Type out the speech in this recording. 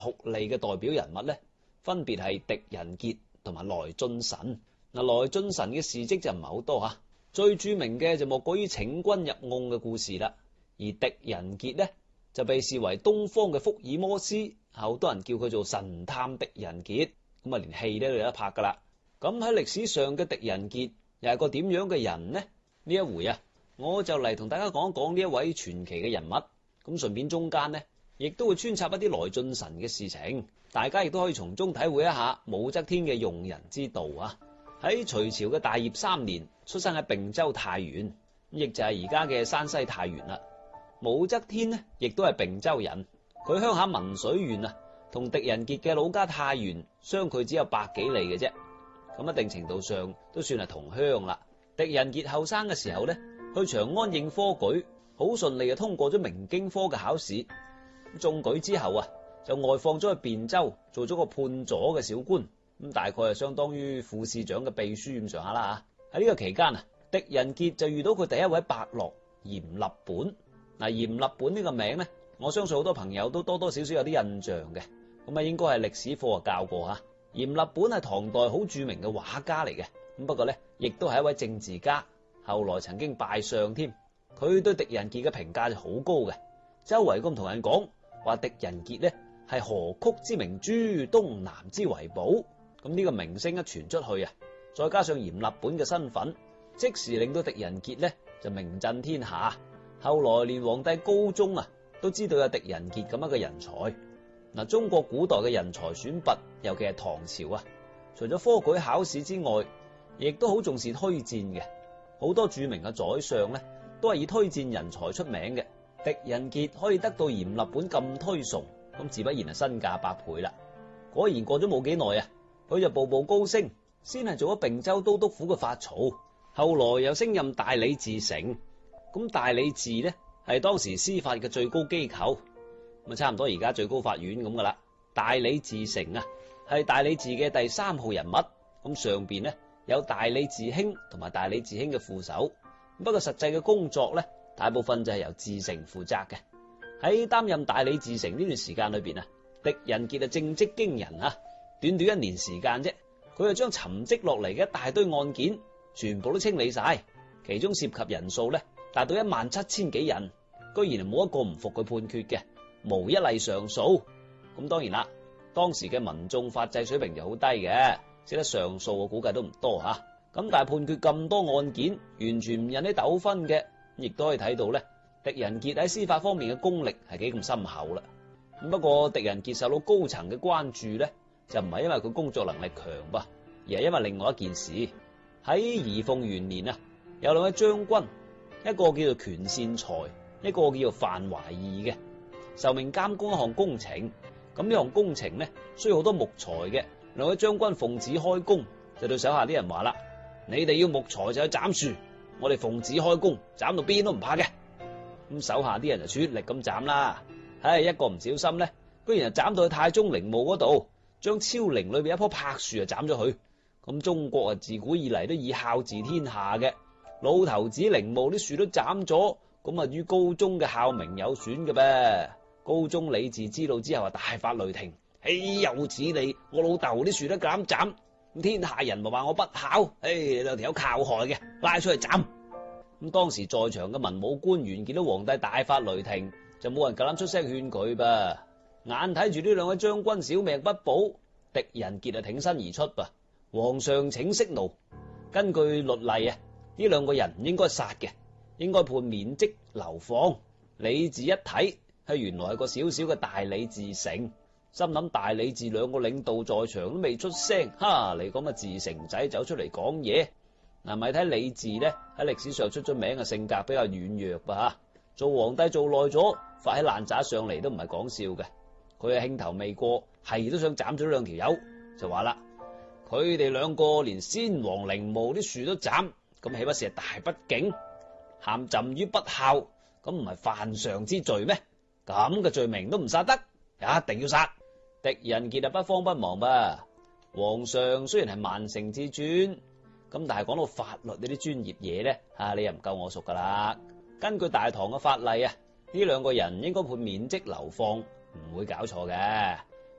酷吏嘅代表人物呢，分別係狄仁傑同埋來俊臣。來俊臣嘅事蹟就唔係好多吓，最著名嘅就莫過於請君入甕嘅故事啦。而狄仁傑呢，就被視為東方嘅福爾摩斯，好多人叫佢做神探狄仁傑，咁啊連戲都有得拍噶啦。咁喺歷史上嘅狄仁傑又係個點樣嘅人呢？呢一回啊，我就嚟同大家講一講呢一位傳奇嘅人物。咁順便中間呢，亦都會穿插一啲來俊臣嘅事情，大家亦都可以從中體會一下武則天嘅用人之道啊！喺隋朝嘅大業3年，出生喺并州太原，亦就係而家嘅山西太原啦。武則天呢，亦都係并州人，佢鄉下文水縣啊，同狄仁傑嘅老家太原相距只有100幾里嘅啫，咁一定程度上都算係同鄉啦。狄仁傑後生嘅時候呢，去長安應科舉，好順利就通過咗明經科嘅考試。中舉之後啊，就外放咗去汴州做咗個判左嘅小官，咁大概係相當於副市長嘅秘書咁上下啦吓。喺呢個期間啊，狄仁傑就遇到佢第一位伯樂閻立本。閻立本呢個名呢，我相信好多朋友都多多少少有啲印象嘅，咁啊應該係歷史課教過吓。閻立本係唐代好著名嘅畫家嚟嘅，咁不過呢，亦都係一位政治家，後來曾經拜相添。佢對狄仁傑嘅評價就好高嘅，周圍咁同人講話狄仁傑呢係河曲之明珠，東南之遺寶。咁呢個名聲一傳出去啊，再加上閻立本嘅身份，即時令到狄仁傑呢就名震天下。後來連皇帝高宗啊都知道有狄仁傑咁樣嘅人才。中國古代嘅人才選拔，尤其係唐朝啊，除咗科舉考試之外，亦都好重視推薦嘅。好多著名嘅宰相呢，都係以推薦人才出名嘅。狄仁傑可以得到閻立本咁推崇，咁自不然係身價百倍啦。果然過咗冇幾耐啊，佢就步步高升，先係做咗并州都督府嘅法曹，後來又升任大理寺丞。咁大理寺呢，係當時司法嘅最高機構，咁差唔多而家最高法院咁噶啦。大理寺丞啊，係大理寺嘅第3號人物，咁上邊呢，有大理寺卿同埋大理寺卿嘅副手，不過實際嘅工作呢，大部分就係由寺丞負責嘅。喺擔任大理寺丞呢段時間裏邊啊，狄仁傑政績驚人啊，短短1年時間啫，佢就將沉積落嚟嘅一大堆案件全部都清理晒，其中涉及人數呢，達到17000幾人，居然冇一個唔服佢判決嘅，無一例上訴。咁當然啦，當時嘅民眾法制水平就好低嘅，識得上訴我估計都唔多吓。咁但係判決咁多案件，完全唔引起糾紛嘅，亦都可以睇到咧，狄仁傑喺司法方面嘅功力係幾咁深厚啦。咁不過狄仁傑受到高層嘅關注咧，就唔係因為佢工作能力強噃，而係因為另外一件事。喺儀鳳元年啊，有2位將軍，一個叫做權善財，一個叫做范懷義嘅，受命監工一項工程。咁呢項工程呢，需要好多木材嘅。2位將軍奉旨開工，就對手下啲人話啦：你哋要木材就去斬樹，我哋奉旨開工，斬到邊都唔怕嘅。咁手下啲人就出力咁斬啦。一個唔小心呢，居然就斬到去太宗陵墓嗰度，將昭陵裏邊一棵柏樹就斬咗去。咁中國自古以嚟都以孝治天下嘅，老頭子陵墓啲樹都斬咗，咁於高宗嘅孝名有損嘅噃。高宗李治知道之後大發雷霆，豈有此理！我老豆啲樹都敢斬，咁天下人咪話我不孝？你2條友靠害嘅，拉出去斬！咁當時在場嘅文武官員見到皇帝大發雷霆，就冇人夠膽出聲勸佢噃。眼睇住呢2位將軍小命不保，狄仁傑就挺身而出噃。皇上請息怒，根據律例啊，呢2個人唔應該殺嘅，應該判免職流放。李治一睇，原來係個小小嘅大理寺丞，心諗大理寺2個領導在場都未出聲，你咁嘅寺丞仔走出嚟講嘢，咪睇李治呢喺歷史上出咗名嘅性格比較軟弱噃，做皇帝做耐咗，發起爛渣上嚟都唔係講笑嘅。佢興頭未過，係都想斬咗2條友，就話啦：佢哋2個連先皇陵墓啲樹都斬，咁豈不是係大不敬？陷朕於不孝，咁唔係犯上之罪咩？咁嘅罪名都唔殺得，一定要殺！狄仁傑不慌不忙噃。皇上雖然係萬乘之尊，咁但係講到法律呢啲專業嘢咧，你又唔夠我熟噶啦。根據大唐嘅法例啊，呢2個人應該判免職流放，唔會搞錯嘅。